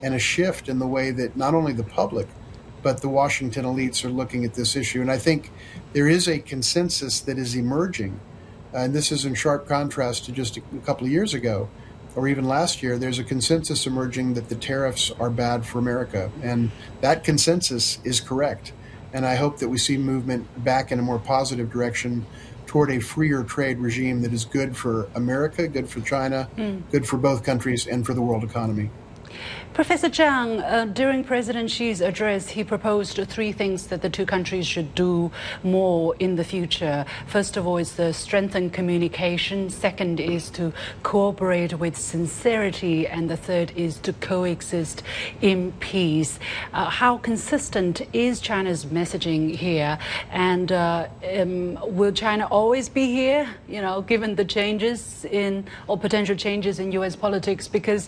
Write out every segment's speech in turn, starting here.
and a shift in the way that not only the public, but the Washington elites are looking at this issue. And I think there is a consensus that is emerging, and this is in sharp contrast to just a couple of years ago, or even last year. There's a consensus emerging that the tariffs are bad for America, and that consensus is correct. And I hope that we see movement back in a more positive direction toward a freer trade regime that is good for America, good for China, good for both countries, and for the world economy. Professor Zhang, during President Xi's address, he proposed three things that the two countries should do more in the future. First of all is to strengthen communication. Second is to cooperate with sincerity. And the third is to coexist in peace. How consistent is China's messaging here? And will China always be here, given the changes or potential changes in U.S. politics? Because,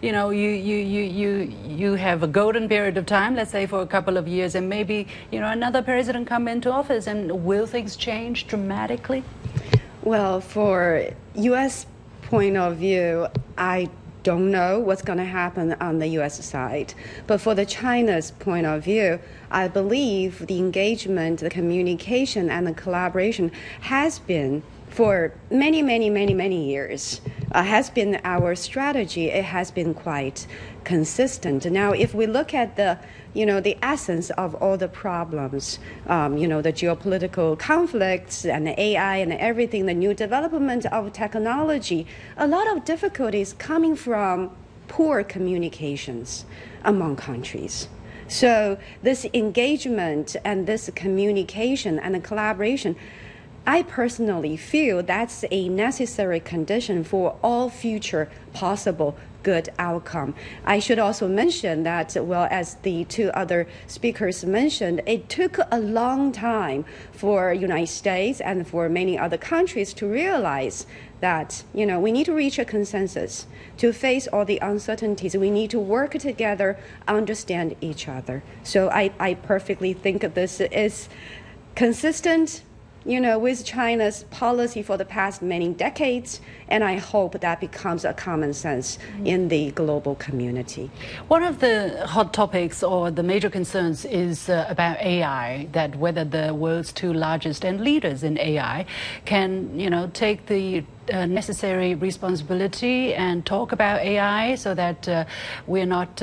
you have a golden period of time, let's say for a couple of years, and maybe, another president come into office, and will things change dramatically? Well, for U.S. point of view, I don't know what's going to happen on the U.S. side. But for the China's point of view, I believe the engagement, the communication, and the collaboration has been for many, many, many, many years, has been our strategy. It has been quite consistent. Now, if we look at the essence of all the problems, the geopolitical conflicts and the AI and everything, the new development of technology, a lot of difficulties coming from poor communications among countries. So this engagement and this communication and the collaboration, I personally feel that's a necessary condition for all future possible good outcome. I should also mention that, well, as the two other speakers mentioned, it took a long time for United States and for many other countries to realize that, we need to reach a consensus to face all the uncertainties. We need to work together, understand each other. So I perfectly think this is consistent with China's policy for the past many decades, and I hope that becomes a common sense in the global community. One of the hot topics or the major concerns is about AI, that whether the world's two largest and leaders in AI can, take the necessary responsibility and talk about AI so that we're not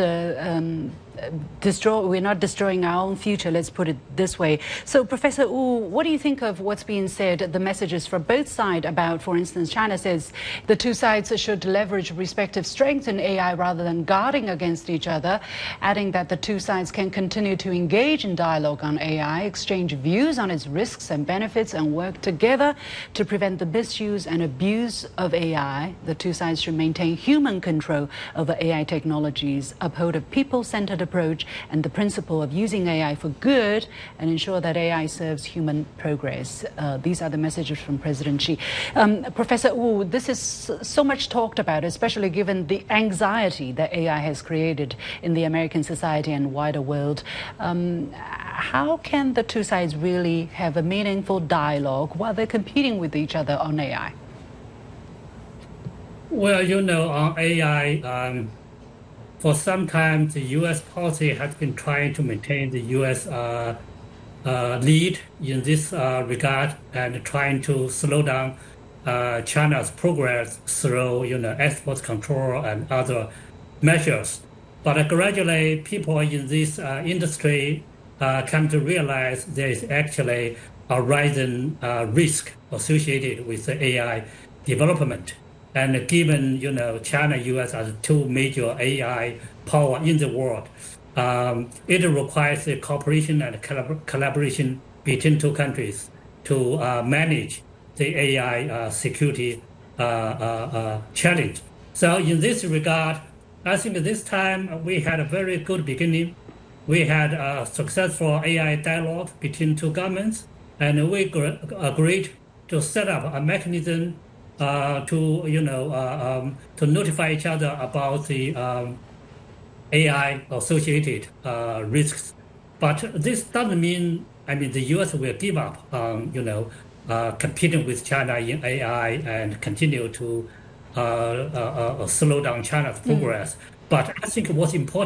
destroying our own future, let's put it this way. So, Professor Wu, what do you think of what's being said, the messages from both sides about, for instance, China says the two sides should leverage respective strengths in AI rather than guarding against each other, adding that the two sides can continue to engage in dialogue on AI, exchange views on its risks and benefits, and work together to prevent the misuse and abuse of AI. The two sides should maintain human control over AI technologies, uphold a people-centered approach and the principle of using AI for good, and ensure that AI serves human progress. These are the messages from President Xi. Professor Wu, this is so much talked about, especially given the anxiety that AI has created in the American society and wider world. How can the two sides really have a meaningful dialogue while they're competing with each other on AI? Well, on AI, for some time, the U.S. policy has been trying to maintain the U.S. Lead in this regard and trying to slow down China's progress through, export control and other measures. But gradually, people in this industry come to realize there is actually a rising risk associated with the AI development. And given, China and U.S. are the two major AI power in the world, it requires a cooperation and collaboration between two countries to manage the AI security challenge. So in this regard, I think this time we had a very good beginning. We had a successful AI dialogue between two governments, and we agreed to set up a mechanism to notify each other about the AI associated risks. But this doesn't mean, the U.S. will give up competing with China in AI and continue to slow down China's progress. But I think what's important